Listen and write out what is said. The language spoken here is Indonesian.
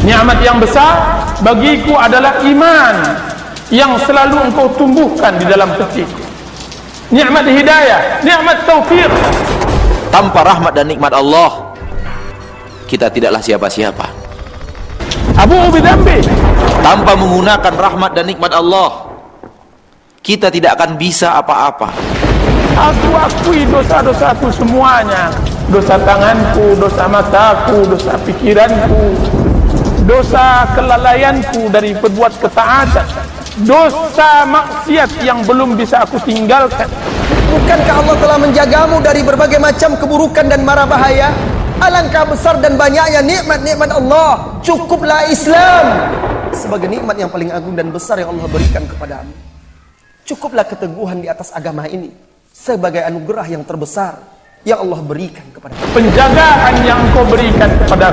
Nikmat yang besar bagiku adalah iman yang selalu engkau tumbuhkan di dalam hatiku. Nikmat hidayah, nikmat taufik. Tanpa rahmat dan nikmat Allah, kita tidaklah siapa-siapa. Abu Bidambi, tanpa menggunakan rahmat dan nikmat Allah, kita tidak akan bisa apa-apa. Aku akui dosa-dosaku semuanya. Dosa tanganku, dosa mataku, dosa pikiranku, dosa kelalaianku dari berbuat ketaatan, dosa maksiat yang belum bisa aku tinggalkan. Bukankah Allah telah menjagamu dari berbagai macam keburukan dan mara bahaya? Alangkah besar dan banyaknya nikmat-nikmat Allah. Cukuplah Islam sebagai nikmat yang paling agung dan besar yang Allah berikan kepadamu. Cukuplah keteguhan di atas agama ini sebagai anugerah yang terbesar yang Allah berikan kepada. Penjagaan yang kau berikan kepada